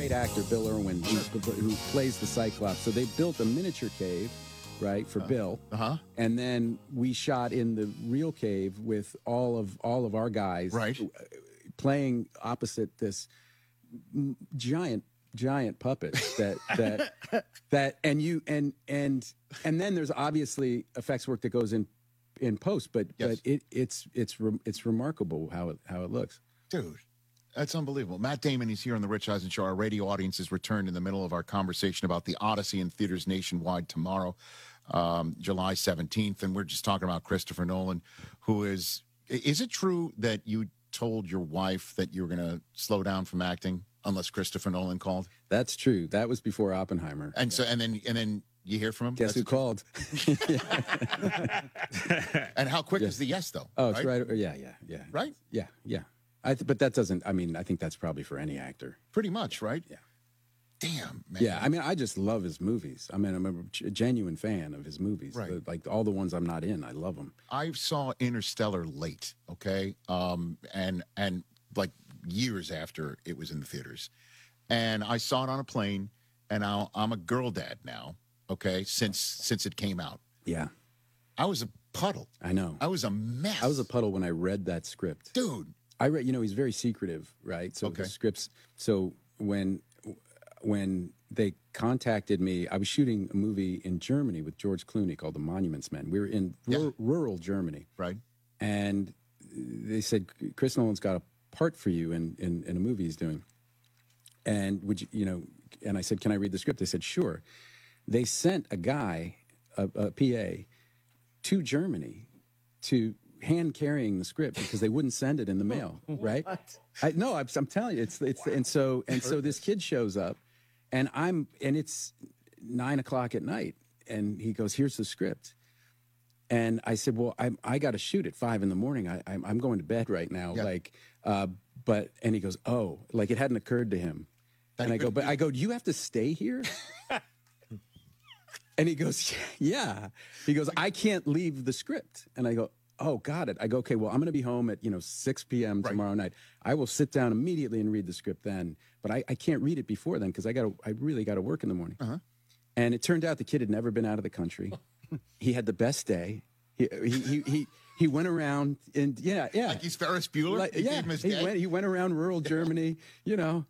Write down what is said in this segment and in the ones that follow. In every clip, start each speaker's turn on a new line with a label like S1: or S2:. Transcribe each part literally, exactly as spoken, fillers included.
S1: great actor, Bill Irwin, who, who plays the Cyclops. So they built a miniature cave, right, for uh, Bill.
S2: Uh-huh.
S1: And then we shot in the real cave with all of all of our guys,
S2: right,
S1: playing opposite this giant giant puppet that that that and you and and and then there's obviously effects work that goes in in post, but yes. but it it's it's re, it's remarkable how it how it looks,
S2: dude. That's unbelievable. Matt Damon, he's here on the Rich Eisen Show. Our radio audience has returned in the middle of our conversation about the Odyssey in theaters nationwide tomorrow, um, July seventeenth, and we're just talking about Christopher Nolan, who is. Is it true that you told your wife that you were going to slow down from acting unless Christopher Nolan called?
S1: That's true. That was before Oppenheimer.
S2: And yeah. so, and then, and then you hear from him.
S1: Guess
S2: That's
S1: who called?
S2: And how quick
S1: yeah.
S2: is the yes, though?
S1: Oh, it's right. right. Yeah, yeah, yeah.
S2: Right?
S1: Yeah, yeah. I th- but that doesn't. I mean, I think that's probably for any actor.
S2: Pretty much, right?
S1: Yeah.
S2: Damn, man.
S1: Yeah, I mean, I just love his movies. I mean, I'm a genuine fan of his movies.
S2: Right.
S1: The, like all the ones I'm not in, I love them.
S2: I saw Interstellar late, okay, um, and and like years after it was in the theaters, and I saw it on a plane. And I'll, I'm a girl dad now, okay, since since it came out.
S1: Yeah,
S2: I was a puddle.
S1: I know.
S2: I was a mess.
S1: I was a puddle when I read that script,
S2: dude.
S1: I read. You know, he's very secretive, right? So
S2: okay.
S1: the scripts. So when. When they contacted me, I was shooting a movie in Germany with George Clooney called The Monuments Men. We were in
S2: yeah.
S1: r- rural Germany.
S2: Right.
S1: And they said, Chris Nolan's got a part for you in, in, in a movie he's doing. And would you, you know, and I said, can I read the script? They said, sure. They sent a guy, a, a P A, to Germany to hand carrying the script because they wouldn't send it in the mail, right?
S3: What?
S1: I, no, I'm, I'm telling you, it's it's and so and so this kid shows up, and I'm and it's nine o'clock at night, and he goes, "Here's the script," and I said, "Well, I I got to shoot at five in the morning. I I'm, I'm going to bed right now,
S2: yeah.
S1: like, uh, but," and he goes, "Oh," like it hadn't occurred to him, that and I go, "But I go, do you have to stay here?" And he goes, "Yeah." He goes, "I can't leave the script," and I go, "Oh, got it." I go, "Okay, well, I'm going to be home at, you know, six p.m.
S2: right.
S1: tomorrow night. I will sit down immediately and read the script then, but I, I can't read it before then because I got to, I really got to work in the morning."
S2: Uh-huh.
S1: And it turned out the kid had never been out of the country. He had the best day. He he he he, he went around and yeah yeah.
S2: Like he's Ferris Bueller.
S1: Like,
S2: he
S1: yeah, he
S2: day.
S1: went he went around rural Germany. You know,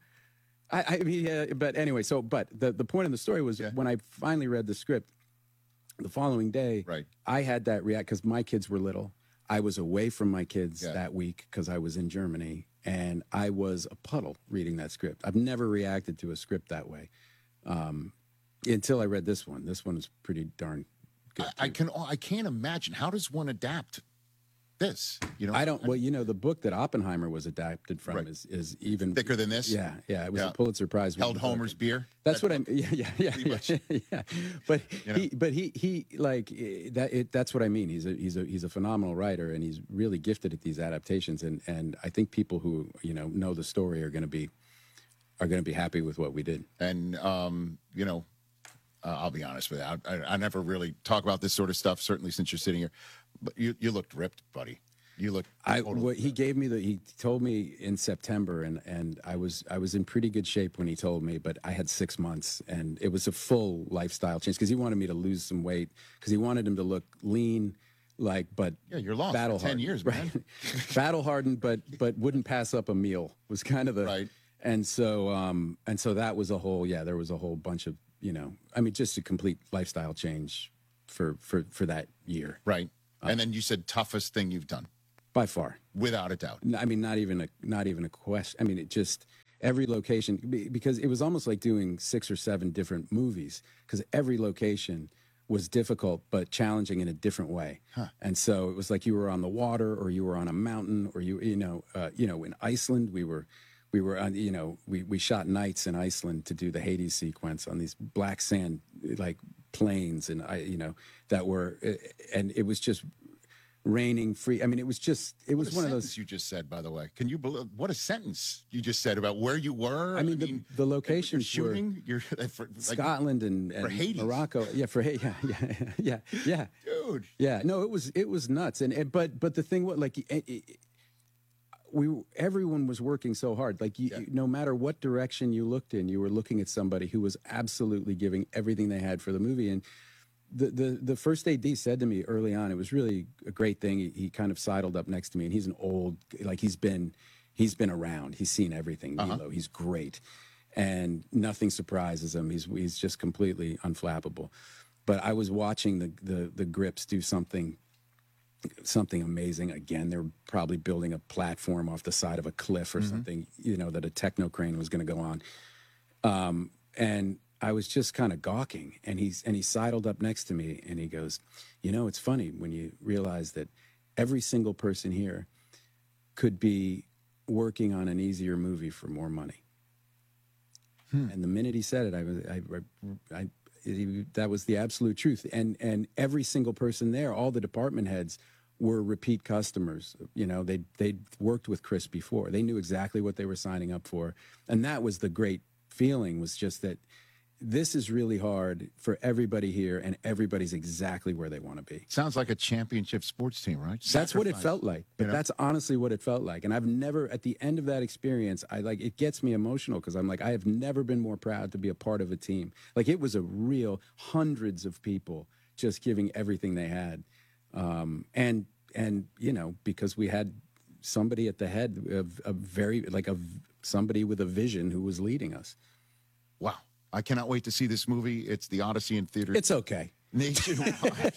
S1: I I mean, uh, but anyway, so but the the point of the story was
S2: yeah.
S1: when I finally read the script, the following day,
S2: right.
S1: I had that react because my kids were little. I was away from my kids
S2: yeah.
S1: that week because I was in Germany, and I was a puddle reading that script. I've never reacted to a script that way um, until I read this one. This one is pretty darn good.
S2: I, I can I can't imagine, how does one adapt this? You know,
S1: I don't. Well, you know, the book that Oppenheimer was adapted from
S2: right.
S1: is is even
S2: thicker than this.
S1: Yeah, yeah. It was
S2: yeah.
S1: a Pulitzer Prize.
S2: Held Homer's book. Beer.
S1: That's what I'm. Yeah, yeah, yeah, yeah, yeah. But
S2: you know?
S1: he, but he, he, like that. It, that's what I mean. He's a, he's a, he's a phenomenal writer, and he's really gifted at these adaptations. And, and I think people who you know know the story are going to be, are going to be happy with what we did.
S2: And um, you know, uh, I'll be honest with you. I, I, I never really talk about this sort of stuff. Certainly since you're sitting here, but you, you looked ripped, buddy. You look.
S1: I what he gave me the he told me in September, and and I was I was in pretty good shape when he told me, but I had six months, and it was a full lifestyle change because he wanted me to lose some weight because he wanted him to look lean, like but
S2: yeah, you're long
S1: battle
S2: for ten
S1: hardened,
S2: years, man.
S1: Right? Battle hardened, but but wouldn't pass up a meal was kind of the
S2: right.
S1: And so um and so that was a whole yeah there was a whole bunch of you know I mean just a complete lifestyle change for for for that year,
S2: right? Uh, and then you said toughest thing you've done.
S1: By far,
S2: without a doubt.
S1: I mean, not even a not even a question. I mean, it just every location because it was almost like doing six or seven different movies because every location was difficult but challenging in a different way.
S2: Huh.
S1: And so it was like you were on the water or you were on a mountain or you you know uh, you know in Iceland we were we were on you know we we shot nights in Iceland to do the Hades sequence on these black sand like plains and I you know that were and it was just. Raining free. I mean, it was just, it was one of those.
S2: You just said, by the way, can you believe what a sentence you just said about where you were?
S1: I mean, I mean the, the locations
S2: shooting, you're for, like,
S1: Scotland and, and Morocco. Yeah, for yeah, yeah, yeah, yeah,
S2: dude.
S1: Yeah, no, it was it was nuts. And, and but but the thing, what like it, it, we everyone was working so hard. Like you,
S2: Yeah.
S1: no matter what direction you looked in, you were looking at somebody who was absolutely giving everything they had for the movie. And the the the first A D said to me early on, it was really a great thing. He, he kind of sidled up next to me, and he's an old, like he's been he's been around. He's seen everything. Milo, he's great, and nothing surprises him. He's he's just completely unflappable. But I was watching the the the grips do something something amazing. Again, they're probably building a platform off the side of a cliff or something, you know, that a techno crane was going to go on. Um, and I was just kind of gawking, and he's and he sidled up next to me, and he goes, "You know, it's funny when you realize that every single person here could be working on an easier movie for more money." Hmm. And the minute he said it, I was, I, I, I he, that was the absolute truth. And and every single person there, all the department heads, were repeat customers. You know, they they'd worked with Chris before. They knew exactly what they were signing up for, and that was the great feeling. Was just that this is really hard for everybody here, and everybody's exactly where they want to be.
S2: Sounds like a championship sports team, right?
S1: That's what it
S2: Sacrifice.
S1: felt like. But
S2: You know?
S1: that's honestly what it felt like. And I've never, at the end of that experience, I like, it gets me emotional because I'm like, I have never been more proud to be a part of a team. Like, it was a real hundreds of people just giving everything they had. Um, and, and, you know, because we had somebody at the head of a very, like a, somebody with a vision who was leading us.
S2: Wow. I cannot wait to see this movie. It's The Odyssey in theaters.
S1: It's okay.
S2: Nationwide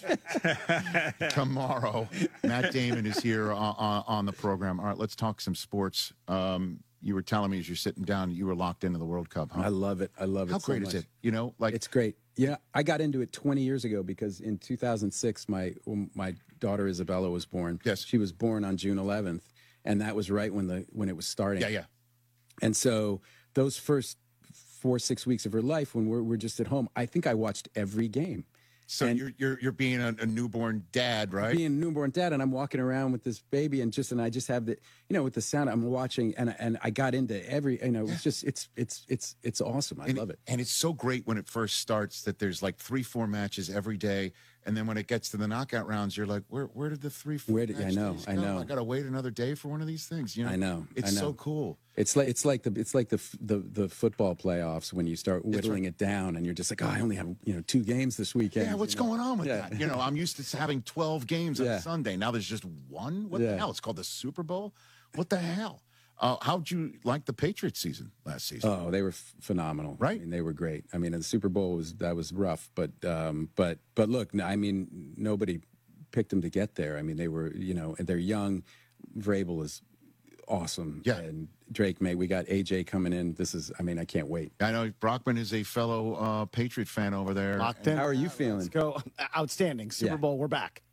S2: tomorrow. Matt Damon is here on, on, on the program. All right, let's talk some sports. Um, you were telling me as you're sitting down, you were locked into the World Cup, huh?
S1: I love it. I love it
S2: How
S1: so
S2: great
S1: much.
S2: is it? You know, like
S1: It's great. Yeah, I got into it twenty years ago because in two thousand six, my my daughter Isabella was born.
S2: Yes.
S1: She was born on June eleventh, and that was right when the when it was starting.
S2: yeah, yeah.
S1: And so those first four six weeks of her life, when we're we're just at home, I think I watched every game.
S2: So
S1: And-
S2: you're you're you're being a, a newborn dad, right?
S1: Being a newborn dad, and I'm walking around with this baby, and just and I just have the, you know, with the sound, I'm watching, and and I got into every, you know, it's just it's it's it's it's awesome. I
S2: and,
S1: love it.
S2: And it's so great when it first starts that there's like three, four matches every day. And then when it gets to the knockout rounds, you're like, where where did the three, four
S1: Where did- I
S2: match
S1: know,
S2: days
S1: I
S2: go?
S1: know.
S2: I got to wait another day for one of these things. You know,
S1: I know,
S2: It's
S1: I know.
S2: so cool.
S1: It's like it's like the it's like the f- the the football playoffs when you start whittling it down, and you're just like, oh, I only have you know two games this weekend.
S2: Yeah, what's
S1: you know?
S2: going on with
S1: Yeah.
S2: that? You know, I'm used to having twelve games on
S1: Yeah.
S2: Sunday. Now there's just one? What
S1: Yeah.
S2: the hell? It's called the Super Bowl? What the hell? Uh, how'd you like the Patriots season last season?
S1: Oh, they were f- phenomenal.
S2: Right?
S1: I mean, they were great. I mean, the Super Bowl was that was rough, but um, but but look, I mean, nobody picked them to get there. I mean, they were you know, and they're young. Vrabel is awesome.
S2: Yeah.
S1: And Drake May, we got A J coming in. This is, I mean, I can't wait.
S2: I know Brockman is a fellow uh, Patriot fan over there.
S3: Locked in.
S1: How are you
S3: Let's
S1: feeling?
S3: go. Outstanding. Super
S1: Yeah.
S3: Bowl, we're back.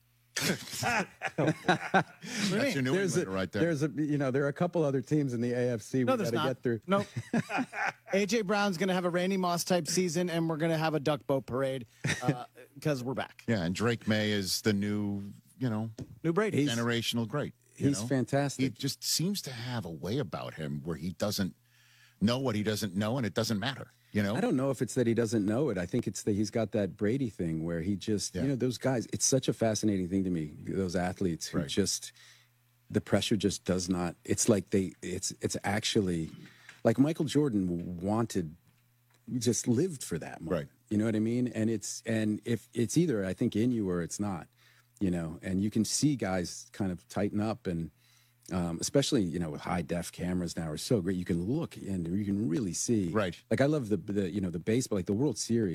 S2: That's your New
S1: There's a,
S2: Englander right there.
S1: there's a, you know, there are a couple other teams in the A F C we
S3: No,
S1: got
S3: there's
S1: to
S3: not.
S1: get through.
S3: Nope. A J Brown's going to have a Randy Moss type season, and we're going to have a duck boat parade because we're back.
S2: Yeah, and Drake May is the new, you know,
S3: New Brady.
S1: He's-
S2: generational great. you
S1: He's
S2: know?
S1: fantastic.
S2: He just seems to have a way about him where he doesn't know what he doesn't know, and it doesn't matter. You know,
S1: I don't know if it's that he doesn't know it. I think it's that he's got that Brady thing where he just,
S2: Yeah.
S1: you know, those guys, it's such a fascinating thing to me, those athletes who
S2: Right.
S1: just, the pressure just does not, it's like they, it's, it's actually, like Michael Jordan wanted, just lived for that moment.
S2: Right.
S1: You know what I mean? And it's, and if it's either, I think, in you or it's not, you know, and you can see guys kind of tighten up and, um, especially, you know, with high def cameras now are so great. You can look and you can really see.
S2: Right.
S1: Like I love the, the you know, the baseball, like the World Series.